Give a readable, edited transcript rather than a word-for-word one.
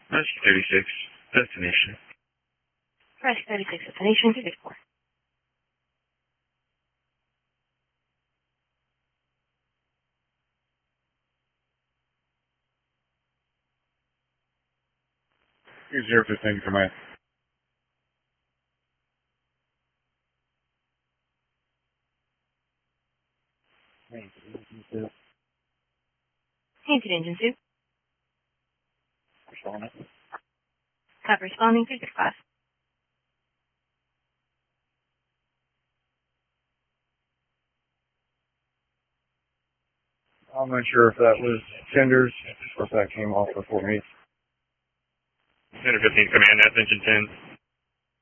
Rescue 36, destination. Rescue 36, destination 264. Here's 015 command. Painted engine 2. Responding. Copy responding 365. I'm not sure if that was tenders or if that came off before me. Center 15 command, that's engine 10.